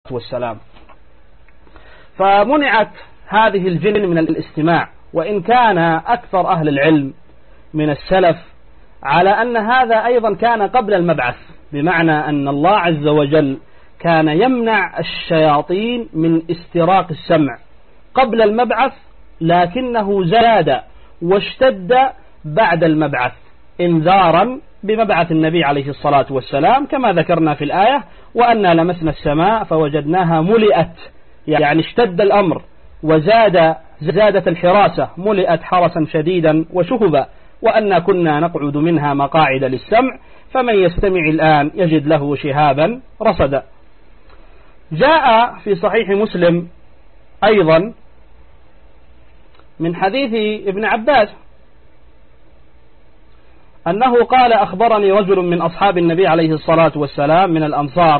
والسلام. فمنعت هذه الجن من الاستماع، وإن كان أكثر أهل العلم من السلف على أن هذا أيضا كان قبل المبعث، بمعنى أن الله عز وجل كان يمنع الشياطين من استراق السمع قبل المبعث، لكنه زاد واشتد بعد المبعث انذارا بمبعث النبي عليه الصلاة والسلام، كما ذكرنا في الآية: وأنا لمسنا السماء فوجدناها ملئت، يعني اشتد الأمر زادت الحراسة، ملئت حرسا شديدا وشهبا، وأنا كنا نقعد منها مقاعد للسمع فمن يستمع الآن يجد له شهابا رصدا. جاء في صحيح مسلم أيضا من حديث ابن عباس أنه قال: أخبرني رجل من أصحاب النبي عليه الصلاة والسلام من الأنصار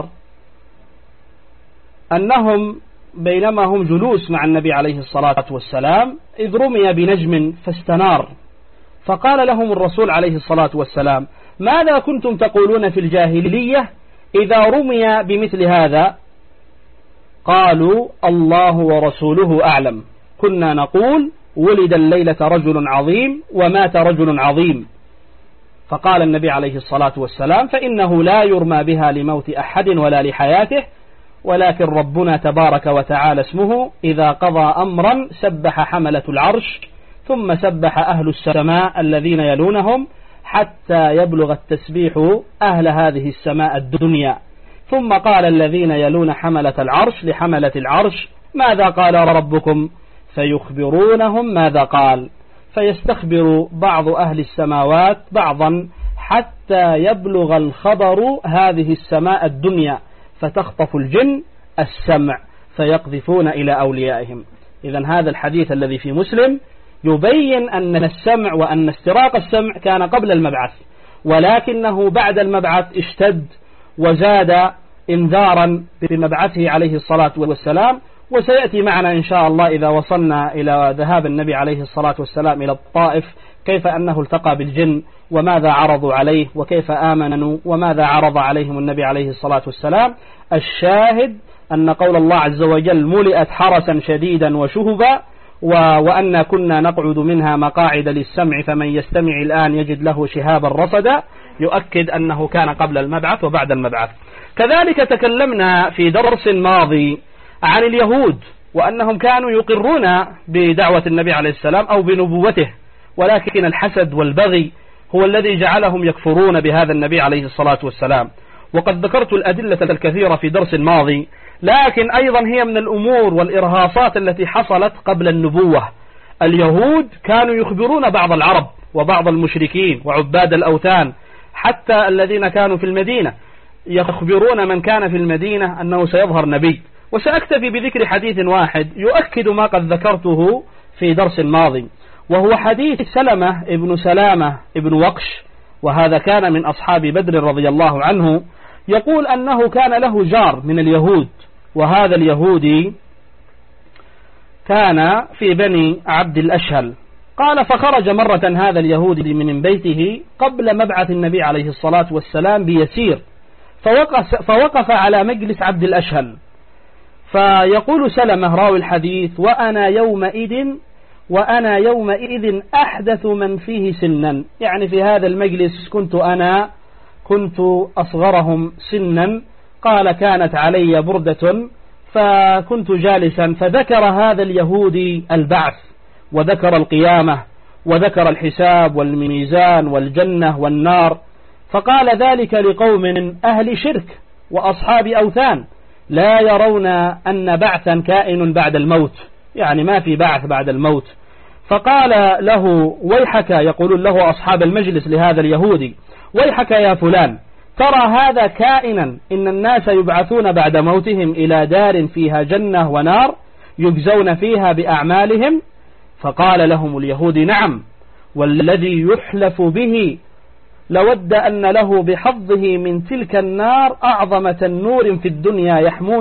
أنهم بينما هم جلوس مع النبي عليه الصلاة والسلام إذ رمي بنجم فاستنار، فقال لهم الرسول عليه الصلاة والسلام: ماذا كنتم تقولون في الجاهلية إذا رمي بمثل هذا؟ قالوا: الله ورسوله أعلم، كنا نقول ولد الليلة رجل عظيم ومات رجل عظيم. فقال النبي عليه الصلاة والسلام: فإنه لا يرمى بها لموت أحد ولا لحياته، ولكن ربنا تبارك وتعالى اسمه إذا قضى أمرا سبح حملة العرش ثم سبح أهل السماء الذين يلونهم حتى يبلغ التسبيح أهل هذه السماء الدنيا، ثم قال الذين يلون حملة العرش لحملة العرش: ماذا قال ربكم؟ فيخبرونهم ماذا قال، فيستخبر بعض أهل السماوات بعضا حتى يبلغ الخبر هذه السماء الدنيا، فتخطف الجن السمع فيقذفون إلى أوليائهم. إذن هذا الحديث الذي في مسلم يبين أن السمع وأن استراق السمع كان قبل المبعث، ولكنه بعد المبعث اشتد وزاد إنذارا بمبعثه عليه الصلاة والسلام. وسيأتي معنا إن شاء الله إذا وصلنا إلى ذهاب النبي عليه الصلاة والسلام إلى الطائف كيف أنه التقى بالجن وماذا عرضوا عليه وكيف آمنوا وماذا عرض عليهم النبي عليه الصلاة والسلام. الشاهد أن قول الله عز وجل: ملئت حرسا شديدا وشهبا وأن كنا نقعد منها مقاعد للسمع فمن يستمع الآن يجد له شهابا رصدا، يؤكد أنه كان قبل المبعث وبعد المبعث. كذلك تكلمنا في درس ماضي عن اليهود وأنهم كانوا يقرون بدعوة النبي عليه السلام أو بنبوته، ولكن الحسد والبغي هو الذي جعلهم يكفرون بهذا النبي عليه الصلاة والسلام. وقد ذكرت الأدلة الكثيرة في درس ماضي، لكن أيضا هي من الأمور والإرهاصات التي حصلت قبل النبوة. اليهود كانوا يخبرون بعض العرب وبعض المشركين وعباد الأوثان حتى الذين كانوا في المدينة، يخبرون من كان في المدينة أنه سيظهر نبي. وسأكتفي بذكر حديث واحد يؤكد ما قد ذكرته في درس الماضي، وهو حديث سلمة ابن وقش، وهذا كان من أصحاب بدر رضي الله عنه، يقول أنه كان له جار من اليهود، وهذا اليهودي كان في بني عبد الأشهل. قال: فخرج مرة هذا اليهودي من بيته قبل مبعث النبي عليه الصلاة والسلام بيسير، فوقف على مجلس عبد الأشهل، فيقول سلمة راوي الحديث: وأنا يومئذ أحدث من فيه سنا، يعني في هذا المجلس كنت أصغرهم سنا. قال: كانت علي بردة فكنت جالسا، فذكر هذا اليهودي البعث وذكر القيامة وذكر الحساب والميزان والجنة والنار، فقال: ذلك لقوم أهل شرك وأصحاب أوثان لا يرون أن بعثا كائن بعد الموت، يعني ما في بعث بعد الموت. فقال له: ويحك، يقولون له أصحاب المجلس لهذا اليهودي: ويحك يا فلان، ترى هذا كائنا، إن الناس يبعثون بعد موتهم إلى دار فيها جنة ونار يجزون فيها بأعمالهم. فقال لهم اليهودي: نعم، والذي يحلف به لود أن له بحظه من تلك النار أعظم تنور في الدنيا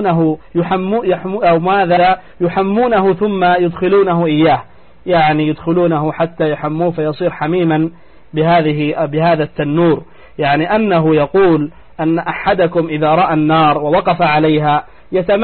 يحمونه ثم يدخلونه إياه، يعني يدخلونه حتى يحموه فيصير حميما بهذا التنور. يعني أنه يقول أن أحدكم إذا رأى النار ووقف عليها